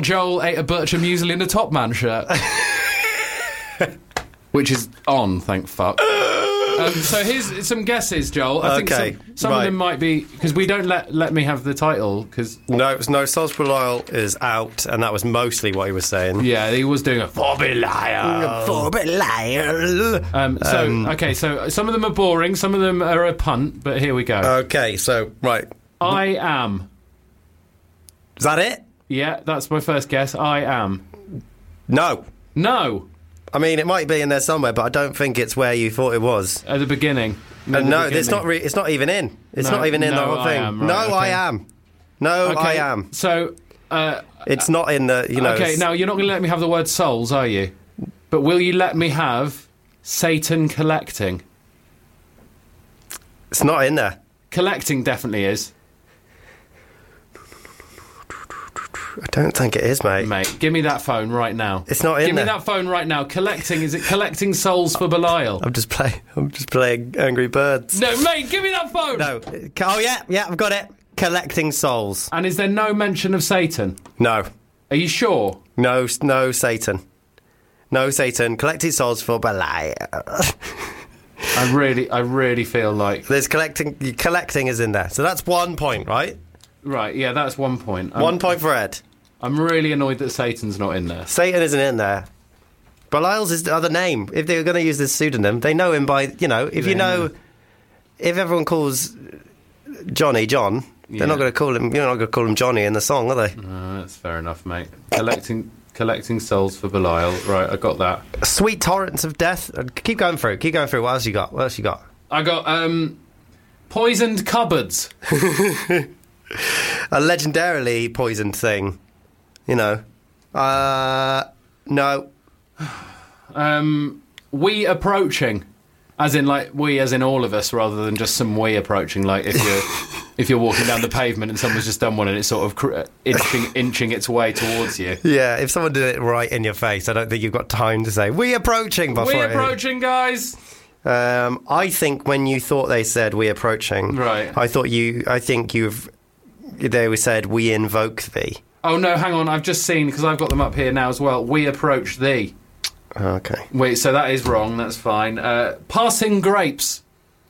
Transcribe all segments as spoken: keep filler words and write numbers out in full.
thought Joel ate a Bircher muesli and a Top Man shirt. Which is on, thank fuck. Um, so here's some guesses, Joel. I think Okay, some, some right. of them might be... Because we don't let let me have the title, because... No, no, Souls for Belial is out, and that was mostly what he was saying. Yeah, he was doing a For Belial. For Belial. Um, so, Um, okay, so some of them are boring, some of them are a punt, but here we go. Okay, so, right. I am. Is that it? Yeah, that's my first guess. I am. No. No. I mean, it might be in there somewhere, but I don't think it's where you thought it was. At the beginning. Uh, At the no, beginning. it's not. Re- it's not even in. It's No, not even in no, the whole I thing. am, right, no, I okay. am. No, Okay, I am. So, uh, It's not in the. You know. okay, it's- now you're not going to let me have the word souls, are you? But will you let me have Satan collecting? It's not in there. Collecting definitely is. I don't think it is, mate. Mate, give me that phone right now. It's not in Give there. me that phone right now. Collecting, is it collecting souls for Belial? I'm just playing. I'm just playing Angry Birds. No, mate, give me that phone! No. Oh yeah, yeah, I've got it. Collecting souls. And is there no mention of Satan? No, Are you sure? no, no, Satan. No, Satan. Collecting souls for Belial. I really, I really feel like... There's collecting. Collecting is in there, so that's one point, right? Right, yeah, that's one point. I'm, One point for Ed. I'm really annoyed that Satan's not in there. Satan isn't in there. Belial's his other name. If they were going to use this pseudonym, they know him by, you know, if They you know, know. if everyone calls Johnny John, Yeah. they're not going to call him, you're not going to call him Johnny in the song, are they? Uh, that's fair enough, mate. Collecting collecting souls for Belial. Right, I got that. Sweet torrents of death. Uh, Keep going through, keep going through. What else you got? What else you got? I got, um... Poisoned cupboards. A legendarily poisoned thing, you know. Uh, no. Um, we approaching. As in, like, we as in all of us, rather than just some we approaching. Like, if you're if you're walking down the pavement and someone's just done one and it's sort of cr- inching, inching its way towards you. Yeah, if someone did it right in your face, I don't think you've got time to say, we approaching before We it- approaching, guys! Um, I think when you thought they said we approaching, Right. I thought you. I think you've. They were said we invoke thee. Oh, no, hang on, I've just seen, because I've got them up here now as well. We approach thee. Okay. Wait, so that is wrong, that's fine. Uh, passing grapes.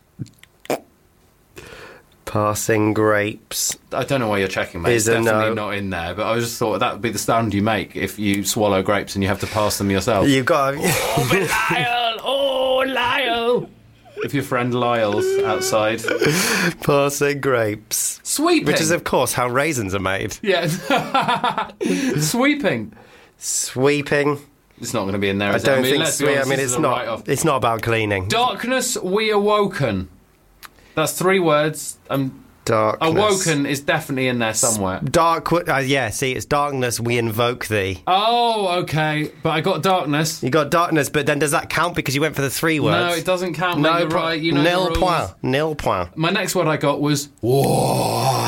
Passing grapes. I don't know why you're checking, mate. Is It's a definitely no. not in there, but I just thought that would be the sound you make if you swallow grapes and you have to pass them yourself. You've got. Oh, Belial! Oh, Lyle! If your friend Lyle's outside. Passing grapes. Sweeping! Which is, of course, how raisins are made. Yeah. Sweeping. Sweeping. It's not going to be in there, I is it? I don't mean, think. let's be Swe- I honest, mean, this it's is a not. write-off. It's not about cleaning. Darkness, we awoken. That's three words. Um, Darkness. awoken is definitely in there somewhere. Dark. Uh, yeah. See, it's darkness. We invoke thee. Oh, okay. But I got darkness. You got darkness, but then does that count because you went for the three words? No, it doesn't count. No, mate, you're po- right. You know nil the rules. point. Nil point. My next word I got was whoa.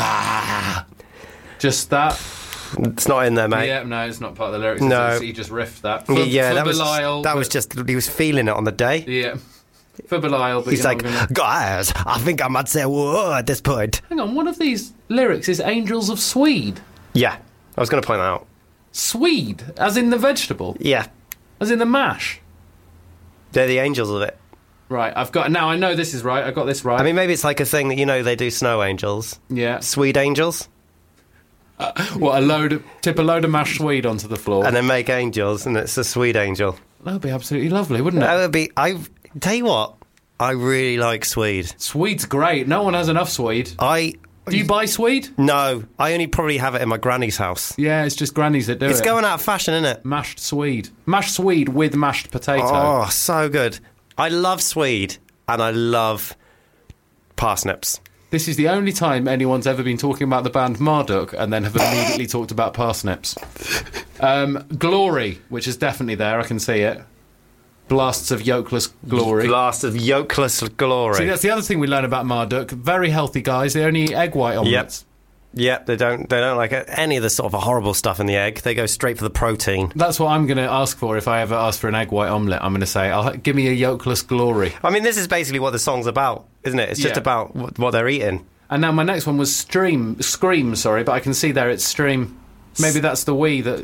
Just that. It's not in there, mate. Yeah, no, it's not part of the lyrics. No. No, he just riffed that. For, yeah, for that was Belial, that was but- just he was feeling it on the day. yeah. For Belial, but He's you're like, not gonna... guys, I think I might say whoa at this point. Hang on, one of these lyrics is Angels of Swede. Yeah, I was going to point that out. Swede, as in the vegetable, Yeah, as in the mash. they're the angels of it. Right, I've got now. I know this is right. I got this right. I mean, maybe it's like a thing that you know they do snow angels, yeah. Swede angels, What a load of tip a load of mashed Swede onto the floor. and then make angels, and it's a Swede angel. That would be absolutely lovely, wouldn't it? That would be. I tell you what, I really like Swede. Swede's great. No one has enough Swede. I Do you buy Swede? no, I only probably have it in my granny's house. Yeah, it's just grannies that do It's it. going out of fashion, isn't it? Mashed Swede. Mashed Swede with mashed potato. Oh, so good. I love Swede, and I love parsnips. This is the only time anyone's ever been talking about the band Marduk and then have immediately talked about parsnips. Um, Glory, which is definitely there. I can see it. Blasts of yolkless glory. Blast of yolkless glory. See, that's the other thing we learn about Marduk. Very healthy guys. They only eat egg white omelettes. Yep, they don't. They don't like any of the sort of horrible stuff in the egg. They go straight for the protein. That's what I'm going to ask for if I ever ask for an egg white omelette. I'm going to say, I'll, give me a yolkless glory. I mean, this is basically what the song's about, isn't it? It's just Yeah. about what, what they're eating. And now my next one was stream, scream. Sorry, but I can see there it's stream. Maybe that's the we that